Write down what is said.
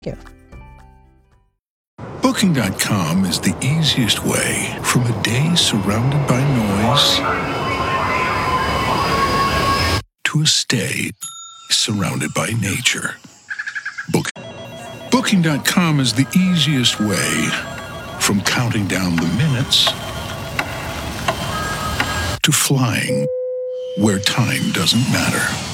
you. Booking.com is the easiest way from a day surrounded by noise to a stay surrounded by nature. Booking.com is the easiest way from counting down the minutes to flying where time doesn't matter.